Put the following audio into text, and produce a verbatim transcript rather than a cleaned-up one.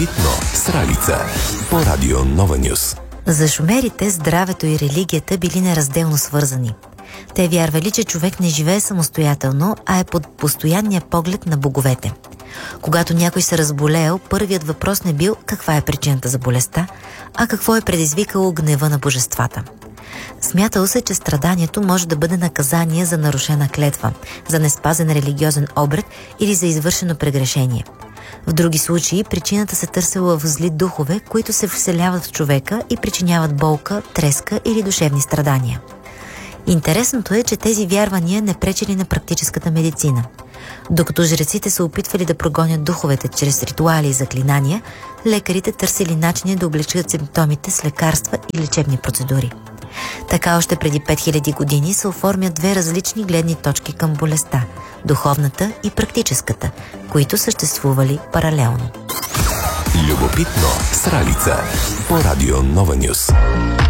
Любопитно с Ралица по Радио Нова Нюс. За шумерите здравето и религията били неразделно свързани. Те вярвали, че човек не живее самостоятелно, а е под постоянния поглед на боговете. Когато някой се разболеел, първият въпрос не бил каква е причината за болестта, а какво е предизвикало гнева на божествата. Смятало се, че страданието може да бъде наказание за нарушена клетва, за неспазен религиозен обред или за извършено прегрешение. В други случаи причината се търсила в зли духове, които се вселяват в човека и причиняват болка, треска или душевни страдания. Интересното е, че тези вярвания не пречели на практическата медицина. Докато жреците се опитвали да прогонят духовете чрез ритуали и заклинания, лекарите търсили начини да облегчат симптомите с лекарства и лечебни процедури. Така още преди пет хиляди години се оформят две различни гледни точки към болестта – духовната и практическата, които съществували паралелно. Любопитно с Ралица по Радио Нова Нюс.